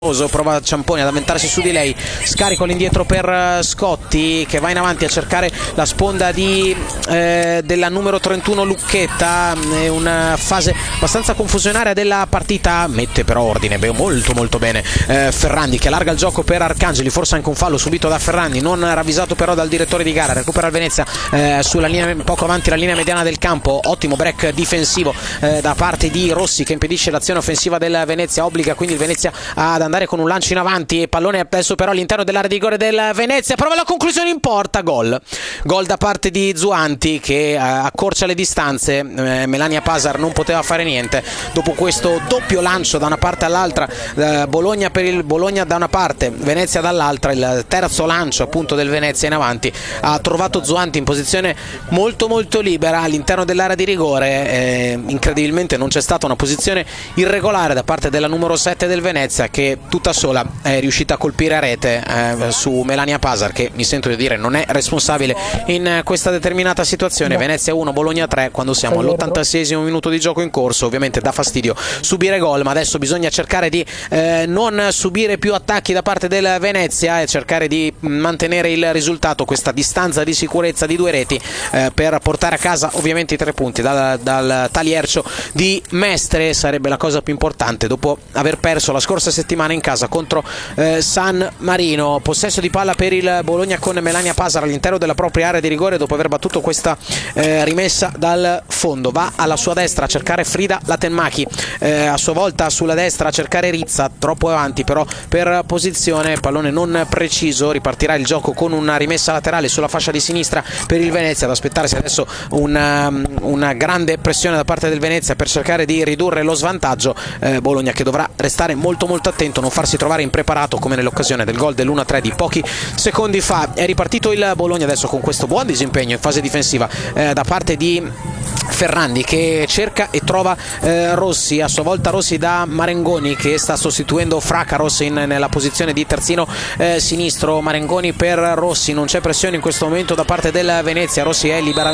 Prova Ciamponi ad avventarsi su di lei, scarico all'indietro per Scotti che va in avanti a cercare la sponda della numero 31 Lucchetta. È una fase abbastanza confusionaria della partita, mette però ordine molto bene Ferrandi, che allarga il gioco per Arcangeli, forse anche un fallo subito da Ferrandi, non ravvisato però dal direttore di gara. Recupera il Venezia sulla linea, poco avanti la linea mediana del campo. Ottimo break difensivo da parte di Rossi, che impedisce l'azione offensiva del Venezia, obbliga quindi il Venezia ad andare con un lancio in avanti. Pallone adesso però all'interno dell'area di rigore del Venezia, prova la conclusione in porta, gol da parte di Zuanti che accorcia le distanze. Melania Pasar non poteva fare niente dopo questo doppio lancio da una parte all'altra, Bologna per il Bologna da una parte, Venezia dall'altra. Il terzo lancio appunto del Venezia in avanti ha trovato Zuanti in posizione molto libera all'interno dell'area di rigore. Incredibilmente non c'è stata una posizione irregolare da parte della numero 7 del Venezia, che tutta sola è riuscita a colpire a rete su Melania Pasar, che mi sento di dire non è responsabile in questa determinata situazione. Venezia 1, Bologna 3 quando siamo all'86esimo minuto di gioco in corso. Ovviamente dà fastidio subire gol, ma adesso bisogna cercare di non subire più attacchi da parte del Venezia e cercare di mantenere il risultato, questa distanza di sicurezza di 2 reti per portare a casa ovviamente i 3 punti dal Taliercio di Mestre. Sarebbe la cosa più importante dopo aver perso la scorsa settimana in casa contro San Marino. Possesso di palla per il Bologna con Melania Pasar all'interno della propria area di rigore dopo aver battuto questa rimessa dal fondo. Va alla sua destra a cercare Frida Latenmachi, a sua volta sulla destra a cercare Rizza, troppo avanti però per posizione, pallone non preciso. Ripartirà il gioco con una rimessa laterale sulla fascia di sinistra per il Venezia, ad aspettarsi adesso una grande pressione da parte del Venezia per cercare di ridurre lo svantaggio. Bologna che dovrà restare molto attento, non farsi trovare impreparato come nell'occasione del gol dell'1-3 di pochi secondi fa. È ripartito il Bologna adesso con questo buon disimpegno in fase difensiva da parte di Ferrandi, che cerca e trova Rossi, a sua volta Rossi da Marengoni che sta sostituendo Fracaros nella posizione di terzino sinistro. Marengoni per Rossi, non c'è pressione in questo momento da parte del Venezia. Rossi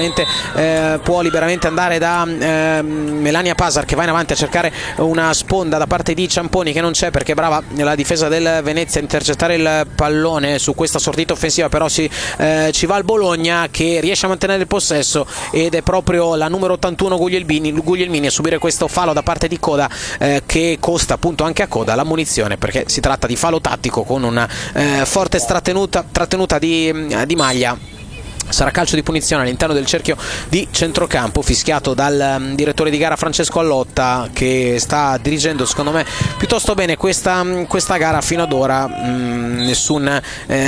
può liberamente andare da Melania Pasar, che va in avanti a cercare una sponda da parte di Ciamponi, che non c'è perché è brava la difesa del Venezia a intercettare il pallone su questa sortita offensiva, però ci va il Bologna che riesce a mantenere il possesso, ed è proprio la numero 81 Guglielmini a subire questo fallo da parte di Coda, che costa appunto anche a Coda l'ammonizione, perché si tratta di fallo tattico con una forte trattenuta di maglia. Sarà calcio di punizione all'interno del cerchio di centrocampo, fischiato dal direttore di gara Francesco Allotta, che sta dirigendo secondo me piuttosto bene questa gara fino ad ora. Nessuna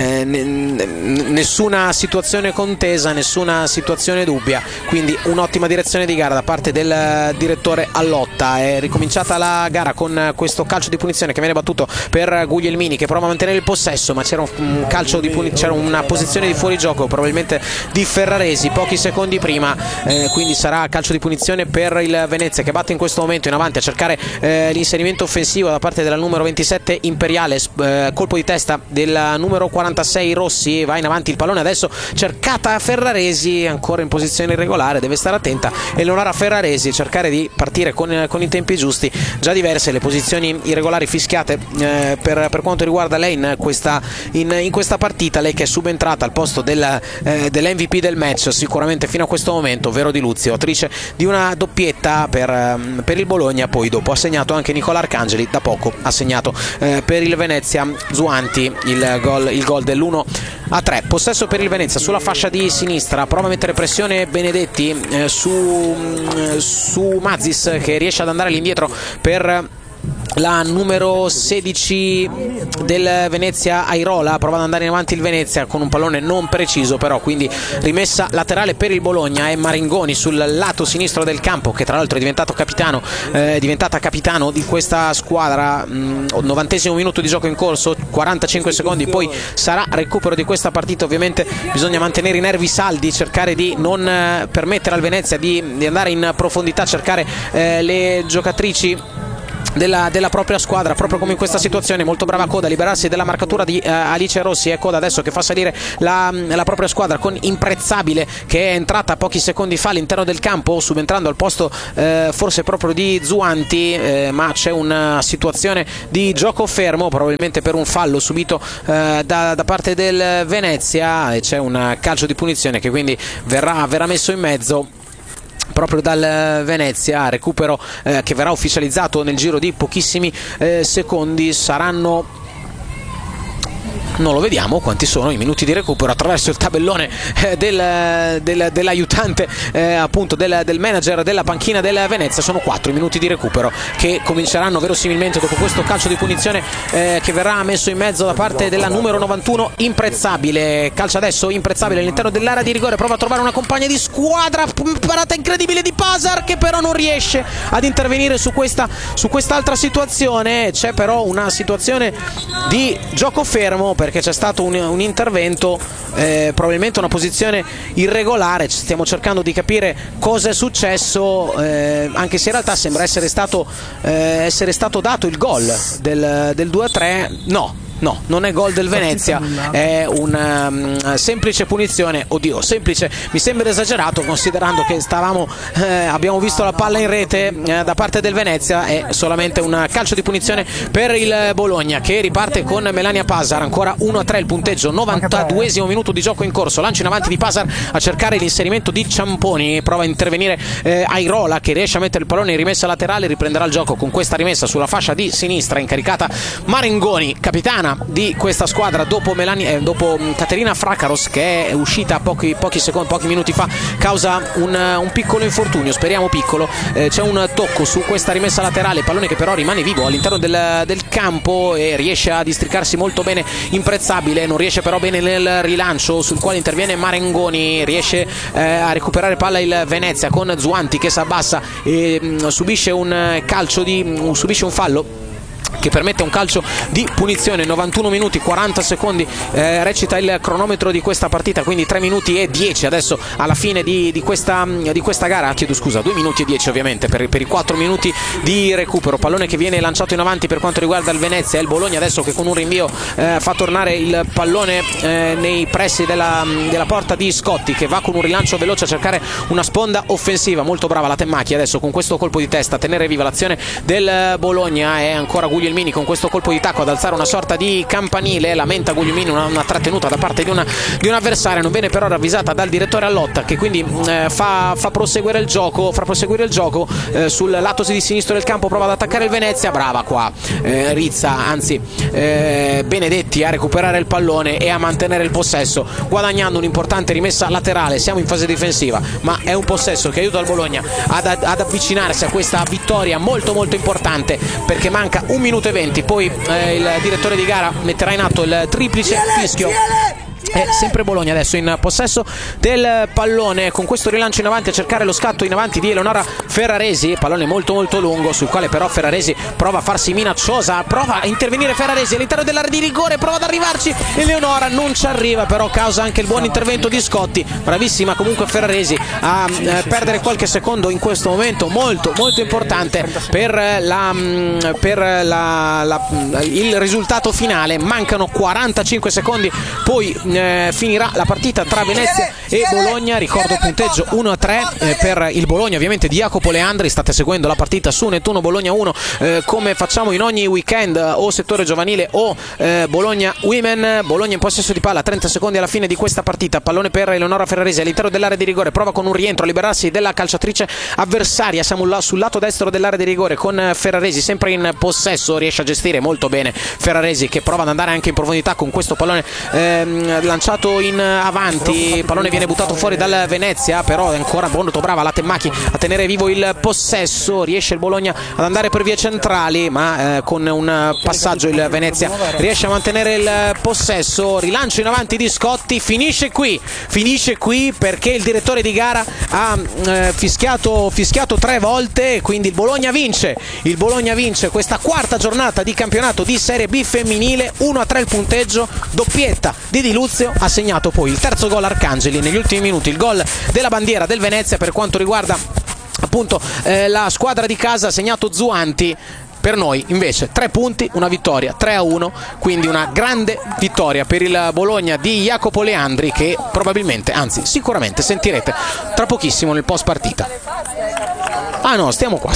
situazione contesa, nessuna situazione dubbia, quindi un'ottima direzione di gara da parte del direttore Allotta. È ricominciata la gara con questo calcio di punizione che viene battuto per Guglielmini, che prova a mantenere il possesso, ma c'era c'era una posizione di fuorigioco probabilmente di Ferraresi pochi secondi prima, quindi sarà calcio di punizione per il Venezia, che batte in questo momento in avanti a cercare l'inserimento offensivo da parte della numero 27 Imperiale. Colpo di testa della numero 46 Rossi, va in avanti il pallone adesso, cercata Ferraresi ancora in posizione irregolare, deve stare attenta Eleonora Ferraresi, cercare di partire con i tempi giusti. Già diverse le posizioni irregolari fischiate per quanto riguarda lei in questa partita, lei che è subentrata al posto dell'MVP del match sicuramente fino a questo momento, Vero Di Luzio, autrice di una doppietta per il Bologna. Poi dopo ha segnato anche Nicola Arcangeli, da poco ha segnato per il Venezia Zuanti il gol dell'1-3. Possesso per il Venezia sulla fascia di sinistra, prova a mettere pressione Benedetti su Mazzis, che riesce ad andare all'indietro per la numero 16 del Venezia Airola. Prova ad andare in avanti il Venezia con un pallone non preciso però, quindi rimessa laterale per il Bologna. È Marengoni sul lato sinistro del campo, che tra l'altro è diventata capitano di questa squadra. 90esimo minuto di gioco in corso, 45 secondi poi sarà recupero di questa partita. Ovviamente bisogna mantenere i nervi saldi, cercare di non permettere al Venezia di andare in profondità, cercare le giocatrici della propria squadra, proprio come in questa situazione. Molto brava Coda a liberarsi della marcatura di Alice Rossi. È Coda adesso che fa salire la propria squadra con Imprezzabile, che è entrata pochi secondi fa all'interno del campo, subentrando al posto forse proprio di Zuanti, ma c'è una situazione di gioco fermo, probabilmente per un fallo subito da parte del Venezia, e c'è un calcio di punizione che quindi verrà messo in mezzo proprio dal Venezia. Recupero che verrà ufficializzato nel giro di pochissimi secondi. Saranno, non lo vediamo quanti sono i minuti di recupero attraverso il tabellone dell'aiutante appunto del manager della panchina del Venezia. Sono 4 i minuti di recupero che cominceranno verosimilmente dopo questo calcio di punizione che verrà messo in mezzo da parte della numero 91 Imprezzabile. Calcia adesso Imprezzabile all'interno dell'area di rigore, prova a trovare una compagna di squadra, parata incredibile di Pasar che però non riesce ad intervenire su quest'altra situazione. C'è però una situazione di gioco fermo perché c'è stato un intervento, probabilmente una posizione irregolare. Stiamo cercando di capire cosa è successo, anche se in realtà sembra essere stato dato il gol del 2-3. No, non è gol del Venezia, è una semplice punizione. Oddio, semplice mi sembra esagerato, considerando che abbiamo visto la palla in rete da parte del Venezia. È solamente un calcio di punizione per il Bologna, che riparte con Melania Pasar. Ancora 1-3 il punteggio, 92esimo minuto di gioco in corso. Lancio in avanti di Pasar a cercare l'inserimento di Ciamponi, prova a intervenire Airola, che riesce a mettere il pallone in rimessa laterale. Riprenderà il gioco con questa rimessa sulla fascia di sinistra, incaricata Marengoni, capitana di questa squadra dopo Caterina Fracaros, che è uscita pochi minuti fa causa un piccolo infortunio, speriamo piccolo. C'è un tocco su questa rimessa laterale, pallone che però rimane vivo all'interno del campo e riesce a districarsi molto bene Imprezzabile, non riesce però bene nel rilancio sul quale interviene Marengoni. Riesce a recuperare palla il Venezia con Zuanti che si abbassa e subisce un fallo che permette un calcio di punizione. 91 minuti 40 secondi recita il cronometro di questa partita, quindi 3 minuti e 10 adesso alla fine di questa gara. Chiedo scusa, 2 minuti e 10 ovviamente per i 4 minuti di recupero. Pallone che viene lanciato in avanti per quanto riguarda il Venezia. È il Bologna adesso che con un rinvio fa tornare il pallone nei pressi della porta di Scotti, che va con un rilancio veloce a cercare una sponda offensiva. Molto brava la Temmacchi adesso con questo colpo di testa a tenere viva l'azione del Bologna. È ancora Guglielmini con questo colpo di tacco ad alzare una sorta di campanile. Lamenta Guglielmini una trattenuta da parte di un avversario, non viene però ravvisata dal direttore Allotta, che quindi fa proseguire il gioco sul lato di sinistro del campo. Prova ad attaccare il Venezia, brava qua Benedetti a recuperare il pallone e a mantenere il possesso, guadagnando un'importante rimessa laterale. Siamo in fase difensiva, ma è un possesso che aiuta il Bologna ad avvicinarsi a questa vittoria molto molto importante, perché manca 1 minuto e 20. Poi il direttore di gara metterà in atto il triplice fischio. È sempre Bologna adesso in possesso del pallone, con questo rilancio in avanti a cercare lo scatto in avanti di Eleonora Ferraresi. Pallone molto molto lungo sul quale però Ferraresi prova a farsi minacciosa, prova a intervenire Ferraresi all'interno dell'area di rigore, prova ad arrivarci Eleonora, non ci arriva, però causa anche il buon intervento di Scotti. Bravissima comunque Ferraresi a perdere qualche secondo in questo momento molto molto importante per il risultato finale. Mancano 45 secondi, poi finirà la partita tra Venezia e Bologna. Ricordo il punteggio 1-3 per il Bologna ovviamente di Jacopo Leandri. State seguendo la partita su Nettuno Bologna 1 come facciamo in ogni weekend, o settore giovanile o Bologna Women. Bologna in possesso di palla, 30 secondi alla fine di questa partita. Pallone per Eleonora Ferraresi all'interno dell'area di rigore, prova con un rientro a liberarsi della calciatrice avversaria. Siamo là sul lato destro dell'area di rigore con Ferraresi sempre in possesso, riesce a gestire molto bene Ferraresi, che prova ad andare anche in profondità con questo pallone lanciato in avanti. Il pallone viene buttato fuori dal Venezia, però è ancora molto brava la Temmacchi a tenere vivo il possesso. Riesce il Bologna ad andare per vie centrali, ma con un passaggio il Venezia riesce a mantenere il possesso. Rilancio in avanti di Scotti, finisce qui perché il direttore di gara ha fischiato 3 volte e quindi il Bologna vince questa quarta giornata di campionato di Serie B femminile. 1-3 il punteggio, doppietta di Di Luzio. Ha segnato poi il terzo gol Arcangeli negli ultimi minuti, il gol della bandiera del Venezia per quanto riguarda appunto la squadra di casa. Ha segnato Zuanti. Per noi invece 3 punti, una vittoria 3-1, quindi una grande vittoria per il Bologna di Jacopo Leandri, che probabilmente, anzi sicuramente sentirete tra pochissimo nel post partita. Ah no, stiamo qua,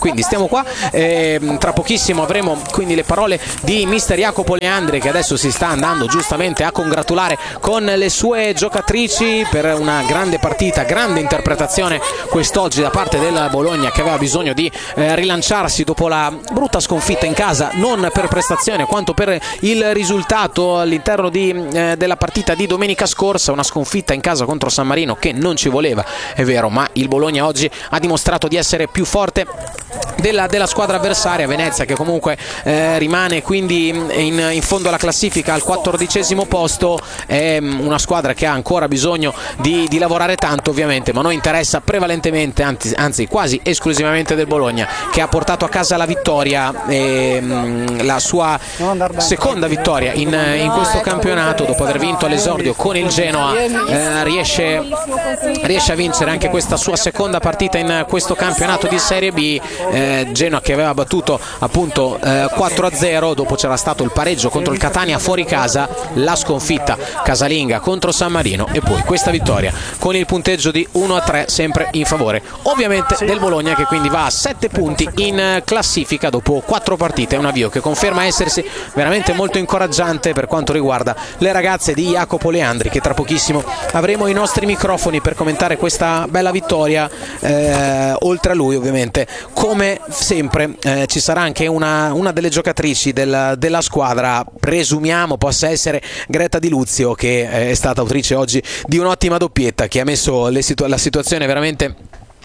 tra pochissimo avremo quindi le parole di mister Jacopo Leandri, che adesso si sta andando giustamente a congratulare con le sue giocatrici per una grande partita, grande interpretazione quest'oggi da parte del Bologna, che aveva bisogno di rilanciarsi dopo la brutta sconfitta in casa, non per prestazione quanto per il risultato all'interno della partita di domenica scorsa, una sconfitta in casa contro San Marino che non ci voleva, è vero, ma il Bologna oggi ha dimostrato di essere più forte della squadra avversaria. Venezia, che comunque rimane quindi in fondo alla classifica al 14° posto, è una squadra che ha ancora bisogno di lavorare tanto ovviamente, ma a noi interessa prevalentemente, anzi quasi esclusivamente del Bologna, che ha portato a casa la vittoria, la sua seconda vittoria in questo campionato dopo aver vinto all'esordio con il Genoa. Riesce a vincere anche questa sua seconda partita in questo campionato di Serie B. Genoa che aveva battuto appunto 4-0, dopo c'era stato il pareggio contro il Catania fuori casa, la sconfitta casalinga contro San Marino e poi questa vittoria con il punteggio di 1-3 sempre in favore ovviamente del Bologna, che quindi va a 7 punti in classifica dopo 4 partite. È un avvio che conferma essersi veramente molto incoraggiante per quanto riguarda le ragazze di Jacopo Leandri, che tra pochissimo avremo i nostri microfoni per commentare questa bella vittoria. Oltre a lui ovviamente, come sempre, ci sarà anche una delle giocatrici della squadra, presumiamo possa essere Greta Di Luzio, che è stata autrice oggi di un'ottima doppietta che ha messo la situazione veramente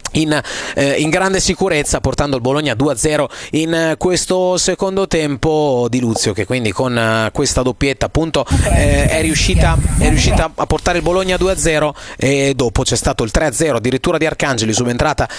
in grande sicurezza, portando il Bologna 2-0 in questo secondo tempo. Di Luzio, che quindi con questa doppietta appunto è riuscita a portare il Bologna 2-0, e dopo c'è stato il 3-0 addirittura di Arcangeli, subentrata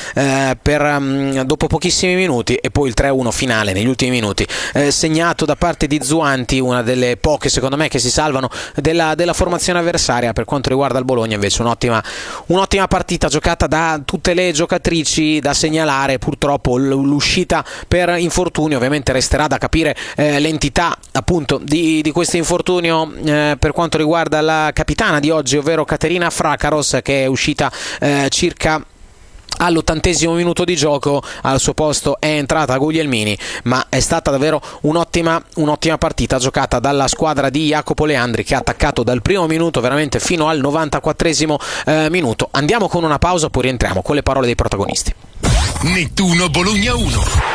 dopo pochissimi minuti, e poi il 3-1 finale negli ultimi minuti, segnato da parte di Zuanti, una delle poche secondo me che si salvano della formazione avversaria. Per quanto riguarda il Bologna invece un'ottima partita giocata da tutte le giocatrici. Da segnalare purtroppo l'uscita per infortunio, ovviamente resterà da capire l'entità appunto di questo infortunio per quanto riguarda la capitana di oggi, ovvero Caterina Fracaros, che è uscita circa all'80° minuto di gioco. Al suo posto è entrata Guglielmini, ma è stata davvero un'ottima partita giocata dalla squadra di Jacopo Leandri, che ha attaccato dal primo minuto veramente fino al 94° minuto. Andiamo con una pausa, poi rientriamo con le parole dei protagonisti. Nettuno Bologna 1.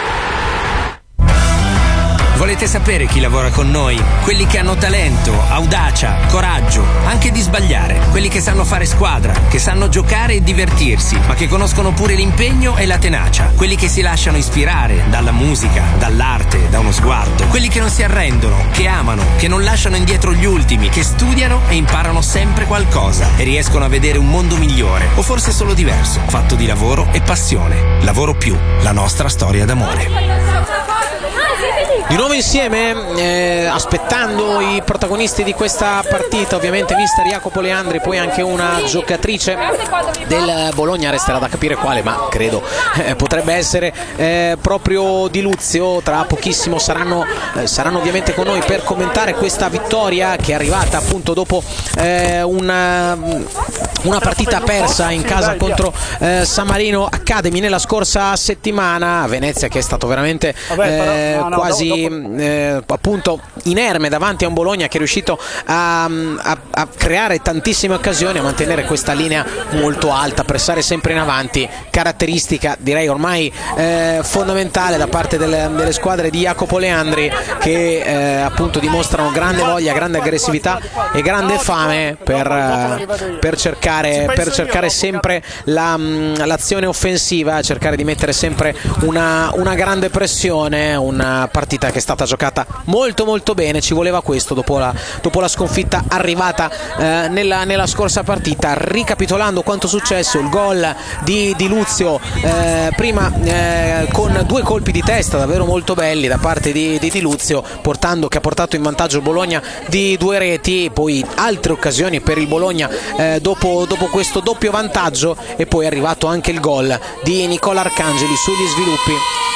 Volete sapere chi lavora con noi? Quelli che hanno talento, audacia, coraggio, anche di sbagliare. Quelli che sanno fare squadra, che sanno giocare e divertirsi, ma che conoscono pure l'impegno e la tenacia. Quelli che si lasciano ispirare dalla musica, dall'arte, da uno sguardo. Quelli che non si arrendono, che amano, che non lasciano indietro gli ultimi, che studiano e imparano sempre qualcosa e riescono a vedere un mondo migliore, o forse solo diverso, fatto di lavoro e passione. Lavoro Più, la nostra storia d'amore. Di nuovo insieme, aspettando i protagonisti di questa partita, ovviamente mister Jacopo Leandri, poi anche una giocatrice del Bologna, resterà da capire quale, ma credo potrebbe essere proprio Di Luzio. Tra pochissimo saranno ovviamente con noi per commentare questa vittoria che è arrivata appunto dopo una partita persa in casa contro San Marino Academy nella scorsa settimana. Venezia che è stato veramente quasi appunto inerme davanti a un Bologna che è riuscito a creare tantissime occasioni, a mantenere questa linea molto alta, pressare sempre in avanti, caratteristica direi ormai fondamentale da parte delle squadre di Jacopo Leandri, che appunto dimostrano grande voglia, grande aggressività e grande fame per cercare sempre l'azione offensiva, cercare di mettere sempre una grande pressione. Una partita che è stata giocata molto molto bene, ci voleva questo dopo la sconfitta arrivata nella scorsa partita. Ricapitolando quanto successo: il gol di Luzio prima con 2 colpi di testa davvero molto belli da parte di Luzio, che ha portato in vantaggio il Bologna di 2 reti, poi altre occasioni per il Bologna dopo questo doppio vantaggio, e poi è arrivato anche il gol di Nicola Arcangeli sugli sviluppi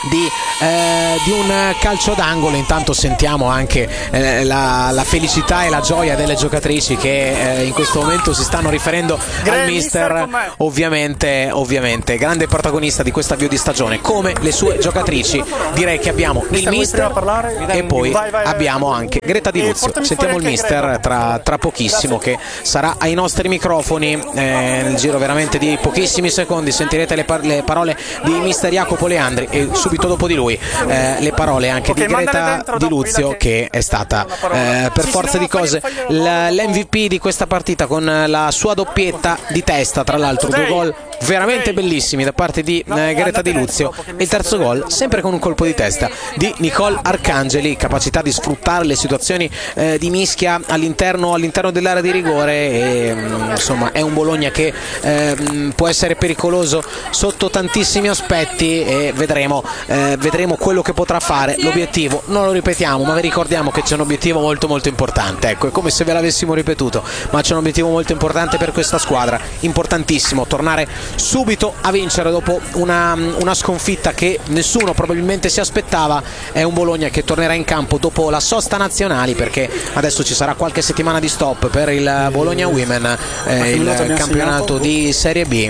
di un calcio d'angolo. Intanto sentiamo anche la felicità e la gioia delle giocatrici che in questo momento si stanno riferendo al mister, ovviamente grande protagonista di questa avvio di stagione, come le sue giocatrici. Direi che abbiamo il mister e poi abbiamo anche Greta Di Luzio. Sentiamo il mister tra pochissimo, che sarà ai nostri microfoni nel giro veramente di pochissimi secondi. Sentirete le parole di mister Jacopo Leandri e subito dopo di lui le parole anche di Greta Di Luzio, che è stata per forza di cose l'MVP di questa partita, con la sua doppietta di testa, tra l'altro 2 gol veramente bellissimi da parte di Greta Di Luzio, e il terzo gol sempre con un colpo di testa di Nicole Arcangeli, capacità di sfruttare le situazioni di mischia all'interno dell'area di rigore, e insomma è un Bologna che può essere pericoloso sotto tantissimi aspetti, e vedremo quello che potrà fare. L'obiettivo non lo ripetiamo, ma vi ricordiamo che c'è un obiettivo molto molto importante, ecco, è come se ve l'avessimo ripetuto, ma c'è un obiettivo molto importante per questa squadra, importantissimo, tornare subito a vincere dopo una sconfitta che nessuno probabilmente si aspettava. È un Bologna che tornerà in campo dopo la sosta nazionali, perché adesso ci sarà qualche settimana di stop per il Bologna Women, il campionato di Serie B,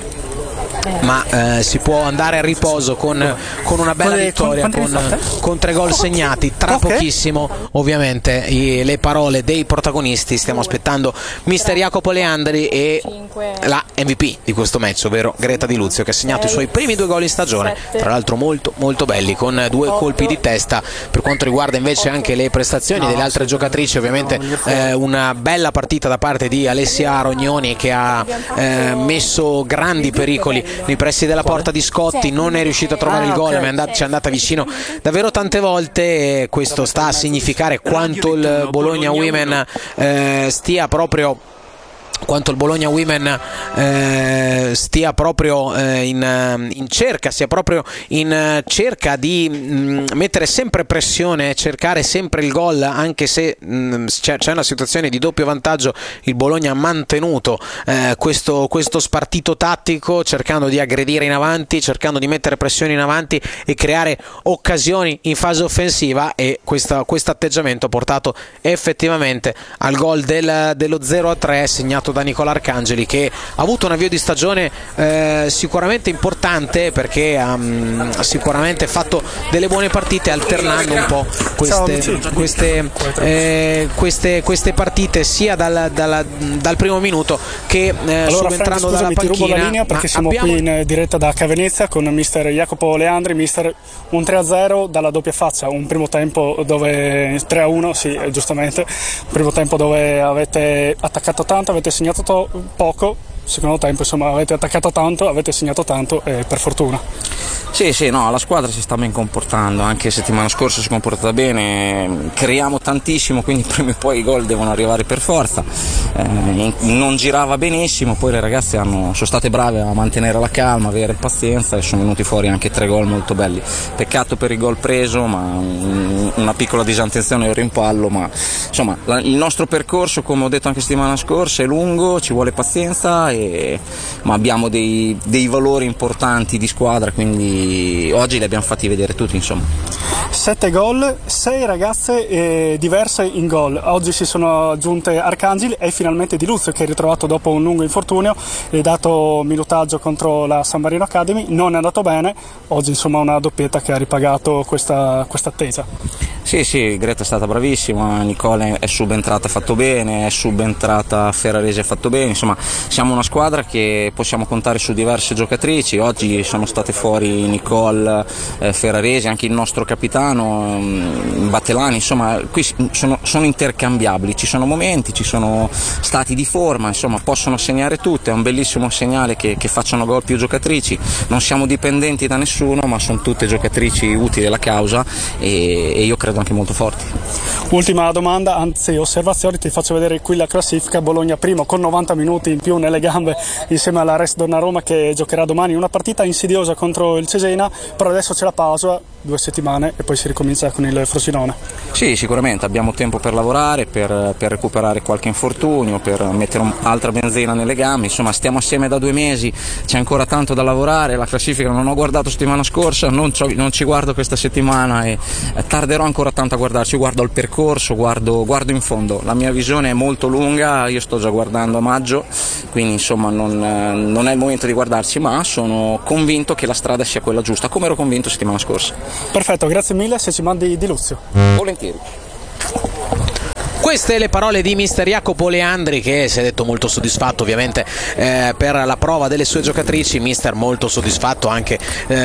ma si può andare a riposo con una bella vittoria, con 3 gol segnati. Tra pochissimo ovviamente le parole dei protagonisti. Stiamo aspettando mister Jacopo Leandri e la MVP di questo match, ovvero Greta Di Luzio, che ha segnato i suoi primi 2 gol in stagione, tra l'altro molto molto belli, con 2 colpi di testa. Per quanto riguarda invece anche le prestazioni delle altre giocatrici, ovviamente una bella partita da parte di Alessia Rognoni, che ha messo grandi pericoli nei pressi della porta di Scotti, non è riuscito a trovare il gol, ma ci è andata vicino davvero tante volte. Questo sta a significare quanto il Bologna Women stia proprio in cerca, sia proprio in cerca di mettere sempre pressione, cercare sempre il gol, anche se c'è una situazione di doppio vantaggio. Il Bologna ha mantenuto questo spartito tattico, cercando di aggredire in avanti, cercando di mettere pressione in avanti e creare occasioni in fase offensiva, e questo atteggiamento ha portato effettivamente al gol dello 0-3 segnato da Nicola Arcangeli, che ha avuto un avvio di stagione sicuramente importante, perché ha sicuramente fatto delle buone partite, alternando un po' queste partite sia dal primo minuto che subentrando dalla panchina. Ti rubo la linea perché siamo qui in diretta da Venezia con mister Jacopo Leandri. Mister, un 3-0 dalla doppia faccia, un primo tempo dove 3-1, sì, giustamente, un primo tempo dove avete attaccato tanto, avete segnato poco. Secondo tempo insomma avete attaccato tanto, avete segnato tanto, e per fortuna. Sì, no, la squadra si sta ben comportando, anche settimana scorsa si è comportata bene, creiamo tantissimo, quindi prima e poi i gol devono arrivare per forza. Non girava benissimo, poi le ragazze sono state brave a mantenere la calma, avere pazienza, e sono venuti fuori anche 3 gol molto belli. Peccato per il gol preso, ma una piccola disattenzione al rimpallo, ma insomma il nostro percorso, come ho detto anche settimana scorsa, è lungo, ci vuole pazienza, ma abbiamo dei valori importanti di squadra, quindi oggi li abbiamo fatti vedere tutti, insomma. 7 gol, 6 ragazze diverse in gol. Oggi si sono aggiunte Arcangeli e finalmente Di Luzio, che è ritrovato dopo un lungo infortunio, è dato minutaggio contro la San Marino Academy, non è andato bene. Oggi insomma una doppietta che ha ripagato questa attesa. Sì, Greta è stata bravissima, Nicole è subentrata, ha fatto bene, è subentrata Ferraresi, ha fatto bene, insomma siamo una squadra che possiamo contare su diverse giocatrici. Oggi sono state fuori Nicole, Ferraresi, anche il nostro capitano Battelani, insomma qui sono intercambiabili, ci sono momenti, ci sono stati di forma, insomma possono segnare tutte, è un bellissimo segnale che facciano gol più giocatrici, non siamo dipendenti da nessuno, ma sono tutte giocatrici utili alla causa, e io credo anche molto forti. Ultima domanda, anzi osservazione, ti faccio vedere qui la classifica. Bologna primo con 90 minuti in più nelle gambe insieme alla Res Donnarumma, che giocherà domani una partita insidiosa contro il Cesena, però adesso c'è la pausa, 2 settimane, e poi si si ricomincia con il Frosinone. Sì, sicuramente abbiamo tempo per lavorare, per recuperare qualche infortunio, per mettere altra benzina nelle gambe, insomma stiamo assieme da 2 mesi, c'è ancora tanto da lavorare, la classifica non ho guardato settimana scorsa, non ci guardo questa settimana e tarderò ancora tanto a guardarci, guardo il percorso, guardo in fondo, la mia visione è molto lunga, io sto già guardando a maggio, quindi insomma non è il momento di guardarci, ma sono convinto che la strada sia quella giusta, come ero convinto settimana scorsa. Perfetto, grazie mille, se ci mandi Di Luzio. Volentieri. Queste le parole di mister Jacopo Leandri, che si è detto molto soddisfatto ovviamente per la prova delle sue giocatrici, mister molto soddisfatto anche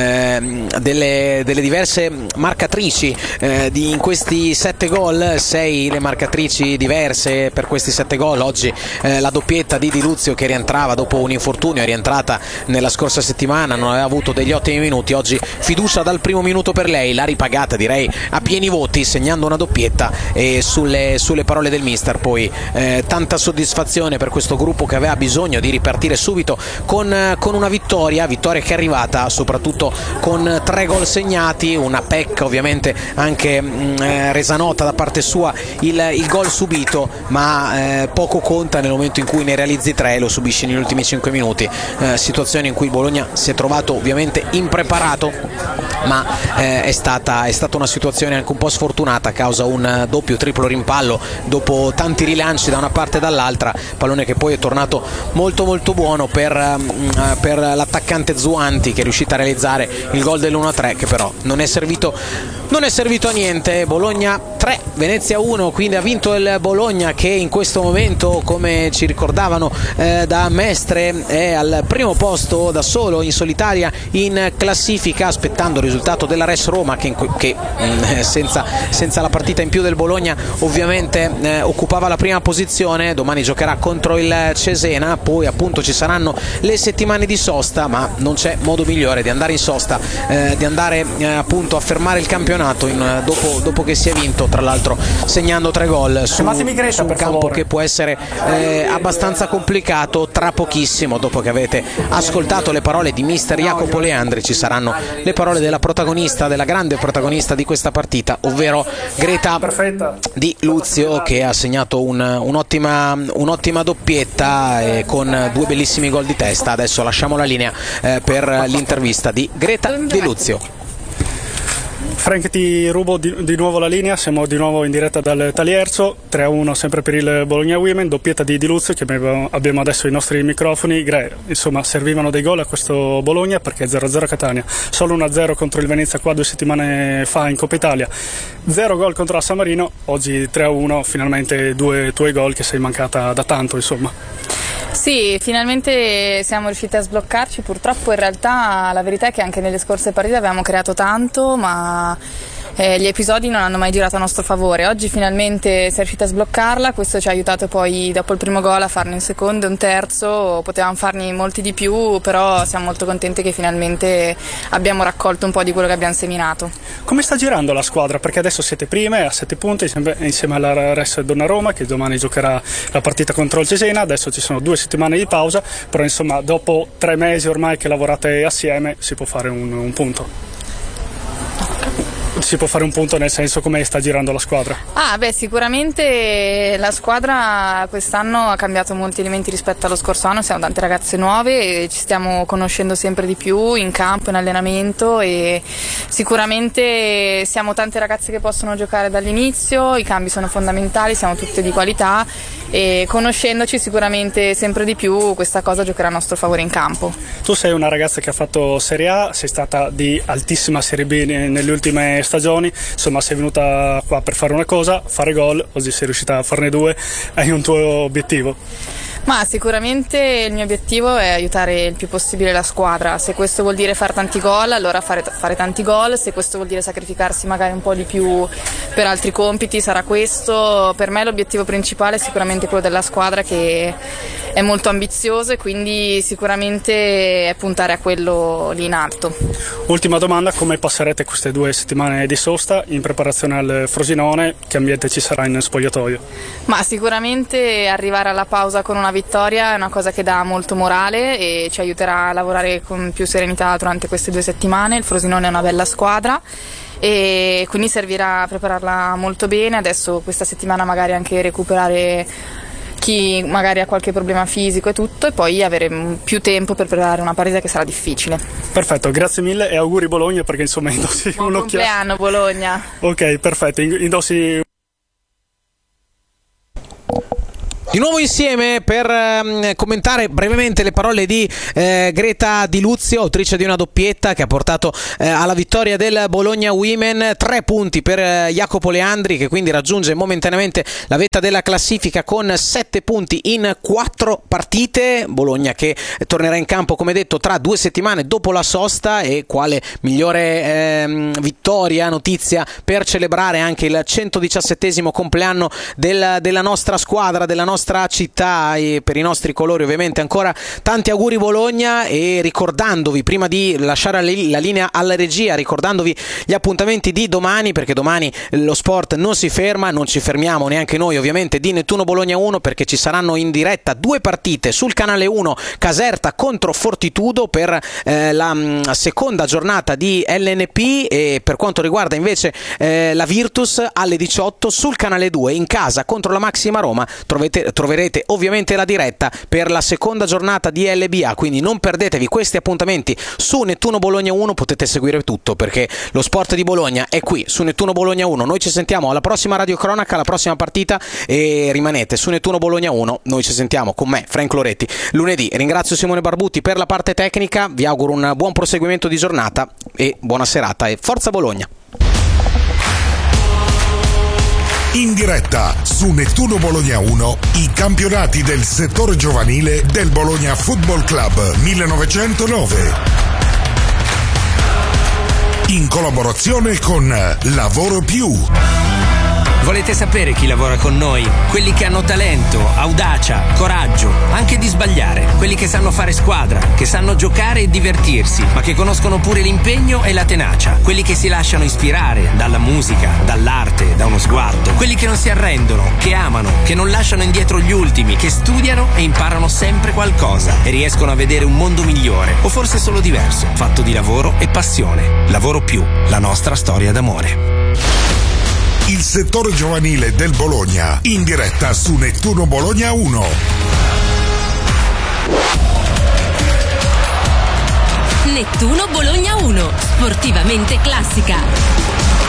delle diverse marcatrici in questi 7 gol, 6 le marcatrici diverse per questi 7 gol. Oggi la doppietta di Di Luzio, che rientrava dopo un infortunio, è rientrata nella scorsa settimana, non aveva avuto degli ottimi minuti, oggi fiducia dal primo minuto per lei, l'ha ripagata direi a pieni voti segnando una doppietta, e sulle parole del mister poi tanta soddisfazione per questo gruppo che aveva bisogno di ripartire subito con una vittoria che è arrivata soprattutto con 3 gol segnati, una pecca ovviamente anche resa nota da parte sua il gol subito, ma poco conta nel momento in cui ne realizzi 3 e lo subisci negli ultimi 5 minuti, situazione in cui il Bologna si è trovato ovviamente impreparato, ma è stata una situazione anche un po' sfortunata a causa un doppio triplo rimpallo dopo tanti rilanci da una parte e dall'altra, pallone che poi è tornato molto molto buono per l'attaccante Zuanti, che è riuscita a realizzare il gol dell'1-3, che però non è servito a niente. Bologna 3, Venezia 1, quindi ha vinto il Bologna, che in questo momento, come ci ricordavano da Mestre, è al primo posto da solo in solitaria in classifica, aspettando il risultato della Res Roma, che senza la partita in più del Bologna ovviamente occupava la prima posizione. Domani giocherà contro il Cesena, poi appunto ci saranno le settimane di sosta, ma non c'è modo migliore di andare in sosta, di andare appunto a fermare il campionato dopo che si è vinto, tra l'altro segnando 3 gol su un campo che può essere abbastanza complicato. Tra pochissimo, dopo che avete ascoltato le parole di mister Jacopo Leandri, ci saranno le parole della grande protagonista di questa partita, ovvero Greta Di Luzio, che ha segnato un'ottima doppietta con 2 bellissimi gol di testa. Adesso lasciamo la linea per l'intervista di Greta Di Luzio. Frank, ti rubo di nuovo la linea, siamo di nuovo in diretta dal Talierzo, 3-1 sempre per il Bologna Women, doppietta di Luzio che abbiamo adesso i nostri microfoni. Insomma, servivano dei gol a questo Bologna, perché 0-0 a Catania, solo 1-0 contro il Venezia qua 2 settimane fa in Coppa Italia, 0 gol contro la San Marino, oggi 3-1, finalmente 2 tuoi gol che sei mancata da tanto, insomma. Sì, finalmente siamo riusciti a sbloccarci. Purtroppo in realtà la verità è che anche nelle scorse partite abbiamo creato tanto, ma gli episodi non hanno mai girato a nostro favore. Oggi finalmente si è riusciti a sbloccarla, questo ci ha aiutato poi dopo il primo gol a farne un secondo e un terzo, potevamo farne molti di più, però siamo molto contenti che finalmente abbiamo raccolto un po' di quello che abbiamo seminato. Come sta girando la squadra? Perché adesso siete prime a 7 punti insieme alla Res Donnaroma, che domani giocherà la partita contro il Cesena. Adesso ci sono 2 settimane di pausa, però insomma dopo 3 mesi ormai che lavorate assieme si può fare un punto. Si può fare un punto, nel senso, come sta girando la squadra? Sicuramente la squadra quest'anno ha cambiato molti elementi rispetto allo scorso anno, siamo tante ragazze nuove e ci stiamo conoscendo sempre di più in campo, in allenamento, e sicuramente siamo tante ragazze che possono giocare dall'inizio, i cambi sono fondamentali, siamo tutte di qualità e conoscendoci sicuramente sempre di più questa cosa giocherà a nostro favore in campo. Tu sei una ragazza che ha fatto Serie A, sei stata di altissima Serie B nelle ultime stagioni, insomma sei venuta qua per fare una cosa, fare gol, oggi sei riuscita a farne 2, hai un tuo obiettivo? Ma sicuramente il mio obiettivo è aiutare il più possibile la squadra, se questo vuol dire fare tanti gol allora fare tanti gol, se questo vuol dire sacrificarsi magari un po' di più per altri compiti sarà questo. Per me l'obiettivo principale è sicuramente quello della squadra, che è molto ambizioso, e quindi sicuramente è puntare a quello lì in alto. Ultima domanda, come passerete queste 2 settimane di sosta in preparazione al Frosinone? Che ambiente ci sarà in spogliatoio? Ma sicuramente arrivare alla pausa con una vittoria è una cosa che dà molto morale e ci aiuterà a lavorare con più serenità durante queste 2 settimane. Il Frosinone è una bella squadra e quindi servirà a prepararla molto bene. Adesso questa settimana magari anche recuperare chi magari ha qualche problema fisico e tutto, e poi avere più tempo per preparare una partita che sarà difficile. Perfetto, grazie mille e auguri Bologna, perché insomma indossi Buon compleanno Bologna. Ok, perfetto, indossi. Di nuovo insieme per commentare brevemente le parole di Greta Di Luzio, autrice di una doppietta che ha portato alla vittoria del Bologna Women. 3 punti per Jacopo Leandri, che quindi raggiunge momentaneamente la vetta della classifica con 7 punti in 4 partite. Bologna che tornerà in campo, come detto, tra 2 settimane dopo la sosta, e quale migliore vittoria, notizia per celebrare anche il 117° compleanno della nostra squadra, della nostra città, e per i nostri colori ovviamente ancora tanti auguri Bologna. E ricordandovi, prima di lasciare la linea alla regia, ricordandovi gli appuntamenti di domani, perché domani lo sport non si ferma, non ci fermiamo neanche noi ovviamente di Nettuno Bologna 1, perché ci saranno in diretta 2 partite sul canale 1, Caserta contro Fortitudo per la seconda giornata di LNP, e per quanto riguarda invece la Virtus alle 18 sul canale 2 in casa contro la Maxima Roma troverete ovviamente la diretta per la seconda giornata di LBA, quindi non perdetevi questi appuntamenti su Nettuno Bologna 1, potete seguire tutto perché lo sport di Bologna è qui su Nettuno Bologna 1. Noi ci sentiamo alla prossima radiocronaca, alla prossima partita, e rimanete su Nettuno Bologna 1. Noi ci sentiamo con me, Frank Loretti, lunedì. Ringrazio Simone Barbuti per la parte tecnica, vi auguro un buon proseguimento di giornata e buona serata, e forza Bologna! In diretta su Nettuno Bologna 1 i campionati del settore giovanile del Bologna Football Club 1909. In collaborazione con Lavoro Più. Volete sapere chi lavora con noi? Quelli che hanno talento, audacia, coraggio, anche di sbagliare. Quelli che sanno fare squadra, che sanno giocare e divertirsi, ma che conoscono pure l'impegno e la tenacia. Quelli che si lasciano ispirare dalla musica, dall'arte, da uno sguardo. Quelli che non si arrendono, che amano, che non lasciano indietro gli ultimi, che studiano e imparano sempre qualcosa e riescono a vedere un mondo migliore, o forse solo diverso, fatto di lavoro e passione. Lavoro Più, la nostra storia d'amore. Il settore giovanile del Bologna in diretta su Nettuno Bologna 1. Nettuno Bologna 1, sportivamente classica.